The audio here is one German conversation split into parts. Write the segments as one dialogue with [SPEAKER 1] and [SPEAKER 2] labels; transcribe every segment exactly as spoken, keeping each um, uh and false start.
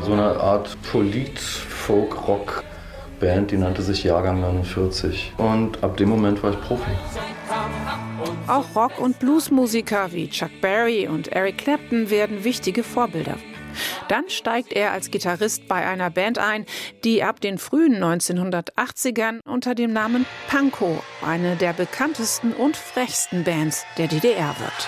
[SPEAKER 1] So eine Art Polit-Folk-Rock-Band, die nannte sich Jahrgang neunundvierzig. Und ab dem Moment war ich Profi.
[SPEAKER 2] Auch Rock- und Bluesmusiker wie Chuck Berry und Eric Clapton werden wichtige Vorbilder. Dann steigt er als Gitarrist bei einer Band ein, die ab den frühen neunzehnhundertachtzigern unter dem Namen Pankow eine der bekanntesten und frechsten Bands der D D R wird.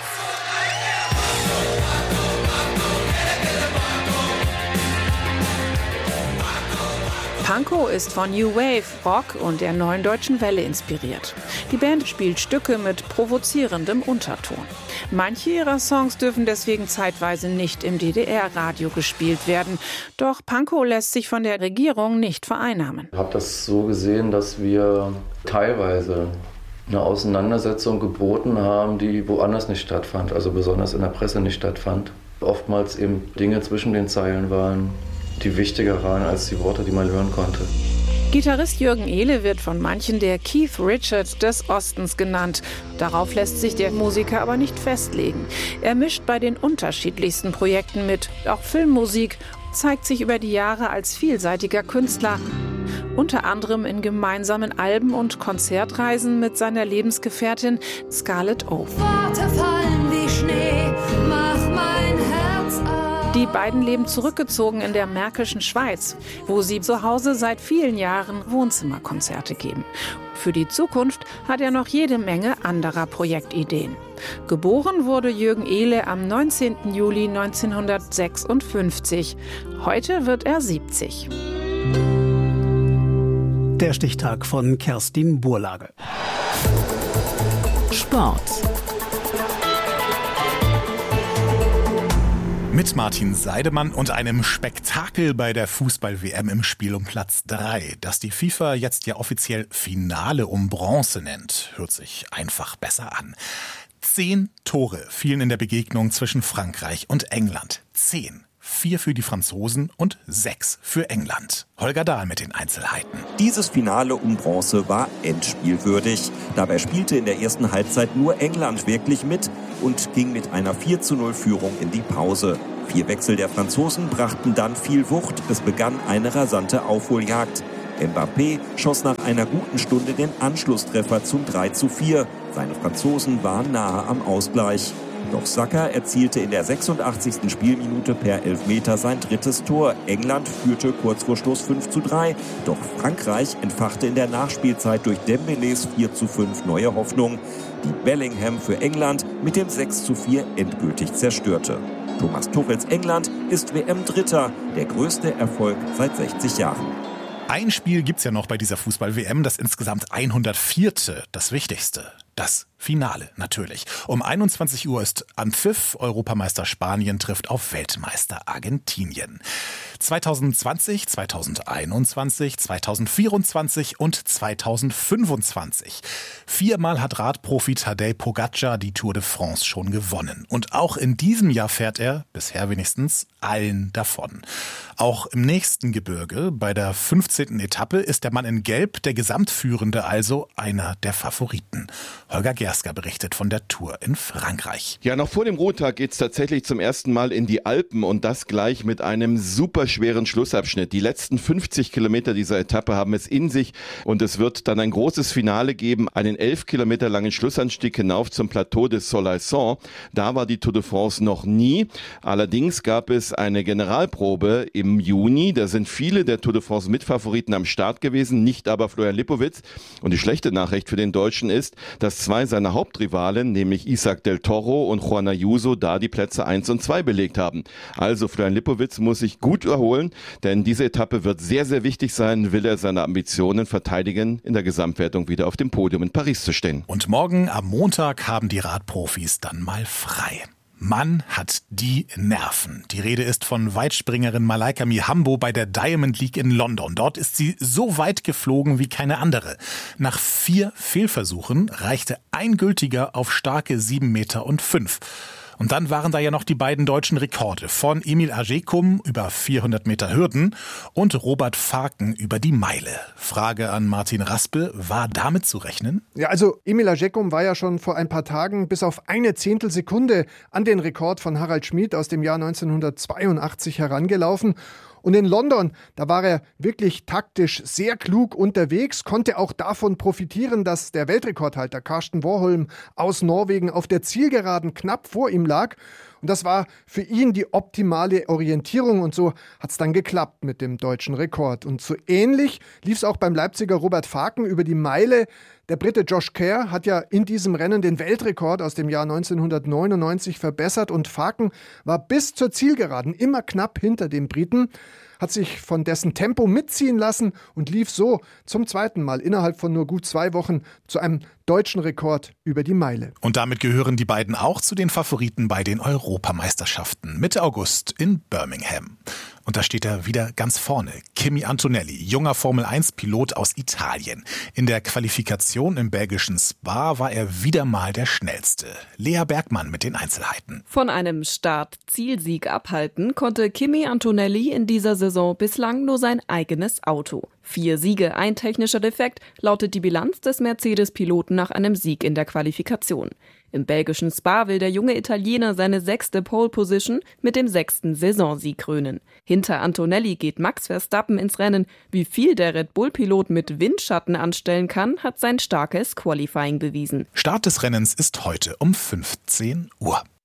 [SPEAKER 2] Pankow ist von New Wave, Rock und der Neuen Deutschen Welle inspiriert. Die Band spielt Stücke mit provozierendem Unterton. Manche ihrer Songs dürfen deswegen zeitweise nicht im D D R-Radio gespielt werden. Doch Pankow lässt sich von der Regierung nicht vereinnahmen.
[SPEAKER 1] Ich habe das so gesehen, dass wir teilweise eine Auseinandersetzung geboten haben, die woanders nicht stattfand, also besonders in der Presse nicht stattfand. Oftmals eben Dinge zwischen den Zeilen waren, die wichtiger waren als die Worte, die man hören konnte.
[SPEAKER 2] Gitarrist Jürgen Ehle wird von manchen der Keith Richards des Ostens genannt. Darauf lässt sich der Musiker aber nicht festlegen. Er mischt bei den unterschiedlichsten Projekten mit, auch Filmmusik, zeigt sich über die Jahre als vielseitiger Künstler. Unter anderem in gemeinsamen Alben und Konzertreisen mit seiner Lebensgefährtin Scarlett Oath.
[SPEAKER 3] Worte fallen wie Schnee, mach mein Herz auf.
[SPEAKER 2] Die beiden leben zurückgezogen in der Märkischen Schweiz, wo sie zu Hause seit vielen Jahren Wohnzimmerkonzerte geben. Für die Zukunft hat er noch jede Menge anderer Projektideen. Geboren wurde Jürgen Ehle am neunzehnten Juli neunzehnhundertsechsundfünfzig. Heute wird er siebzig.
[SPEAKER 4] Der Stichtag von Kerstin Burlage.
[SPEAKER 5] Sport. Mit Martin Seidemann und einem Spektakel bei der Fußball-W M im Spiel um Platz drei, das die FIFA jetzt ja offiziell Finale um Bronze nennt. Hört sich einfach besser an. Zehn Tore fielen in der Begegnung zwischen Frankreich und England. Zehn. Vier für die Franzosen und sechs für England. Holger Dahl mit den Einzelheiten.
[SPEAKER 6] Dieses Finale um Bronze war endspielwürdig. Dabei spielte in der ersten Halbzeit nur England wirklich mit und ging mit einer vier zu null Führung in die Pause. Vier Wechsel der Franzosen brachten dann viel Wucht. Es begann eine rasante Aufholjagd. Mbappé schoss nach einer guten Stunde den Anschlusstreffer zum drei zu vier. Seine Franzosen waren nahe am Ausgleich. Doch Saka erzielte in der sechsundachtzigsten Spielminute per Elfmeter sein drittes Tor. England führte kurz vor Schluss fünf zu drei. Doch Frankreich entfachte in der Nachspielzeit durch Dembélés vier zu fünf neue Hoffnung, die Bellingham für England mit dem sechs zu vier endgültig zerstörte. Thomas Tuchels England ist W M-Dritter, der größte Erfolg seit sechzig Jahren.
[SPEAKER 5] Ein Spiel gibt's ja noch bei dieser Fußball-W M, das insgesamt hundertvierte, das Wichtigste. Das Finale natürlich. Um einundzwanzig Uhr ist Anpfiff. Europameister Spanien trifft auf Weltmeister Argentinien. zweitausendzwanzig, zweitausendeinundzwanzig, zweitausendvierundzwanzig und zweitausendfünfundzwanzig. Viermal hat Radprofi Tadej Pogačar die Tour de France schon gewonnen. Und auch in diesem Jahr fährt er, bisher wenigstens, allen davon. Auch im nächsten Gebirge, bei der fünfzehnten Etappe, ist der Mann in Gelb, der Gesamtführende, also einer der Favoriten. Holger Gersker berichtet von der Tour in Frankreich.
[SPEAKER 7] Ja, noch vor dem Ruhetag geht's tatsächlich zum ersten Mal in die Alpen und das gleich mit einem superschweren Schlussabschnitt. Die letzten fünfzig Kilometer dieser Etappe haben es in sich und es wird dann ein großes Finale geben, einen elf Kilometer langen Schlussanstieg hinauf zum Plateau des Soleilson. Da war die Tour de France noch nie. Allerdings gab es eine Generalprobe im Juni. Da sind viele der Tour de France Mitfavoriten am Start gewesen, nicht aber Florian Lipowitz. Und die schlechte Nachricht für den Deutschen ist, dass zwei seiner Hauptrivalen, nämlich Isaac del Toro und Juan Ayuso, da die Plätze eins und zwei belegt haben. Also Florian Lipowitz muss sich gut erholen, denn diese Etappe wird sehr, sehr wichtig sein, will er seine Ambitionen verteidigen, in der Gesamtwertung wieder auf dem Podium in Paris zu stehen.
[SPEAKER 5] Und morgen am Montag haben die Radprofis dann mal frei. Mann hat die Nerven. Die Rede ist von Weitspringerin Malaika Mihambo bei der Diamond League in London. Dort ist sie so weit geflogen wie keine andere. Nach vier Fehlversuchen reichte ein gültiger auf starke sieben Meter und fünf. Und dann waren da ja noch die beiden deutschen Rekorde von Emil Ajekum über vierhundert Meter Hürden und Robert Farken über die Meile. Frage an Martin Raspe, war damit zu rechnen?
[SPEAKER 8] Ja, also Emil Ajekum war ja schon vor ein paar Tagen bis auf eine Zehntelsekunde an den Rekord von Harald Schmid aus dem Jahr neunzehnhundertzweiundachtzig herangelaufen. Und in London, da war er wirklich taktisch sehr klug unterwegs, konnte auch davon profitieren, dass der Weltrekordhalter Karsten Warholm aus Norwegen auf der Zielgeraden knapp vor ihm lag. Und das war für ihn die optimale Orientierung und so hat es dann geklappt mit dem deutschen Rekord. Und so ähnlich lief es auch beim Leipziger Robert Faken über die Meile. Der Brite Josh Kerr hat ja in diesem Rennen den Weltrekord aus dem Jahr neunzehnhundertneunundneunzig verbessert und Faken war bis zur Zielgeraden immer knapp hinter dem Briten, hat sich von dessen Tempo mitziehen lassen und lief so zum zweiten Mal innerhalb von nur gut zwei Wochen zu einem deutschen Rekord über die Meile.
[SPEAKER 5] Und damit gehören die beiden auch zu den Favoriten bei den Europameisterschaften Mitte August in Birmingham. Und da steht er wieder ganz vorne. Kimi Antonelli, junger Formel eins Pilot aus Italien. In der Qualifikation im belgischen Spa war er wieder mal der Schnellste. Lea Bergmann mit den Einzelheiten.
[SPEAKER 9] Von einem Start-Zielsieg abhalten konnte Kimi Antonelli in dieser Saison bislang nur sein eigenes Auto. Vier Siege, ein technischer Defekt, lautet die Bilanz des Mercedes-Piloten nach einem Sieg in der Qualifikation. Im belgischen Spa will der junge Italiener seine sechste Pole-Position mit dem sechsten Saisonsieg krönen. Hinter Antonelli geht Max Verstappen ins Rennen. Wie viel der Red Bull-Pilot mit Windschatten anstellen kann, hat sein starkes Qualifying bewiesen.
[SPEAKER 5] Start des Rennens ist heute um fünfzehn Uhr.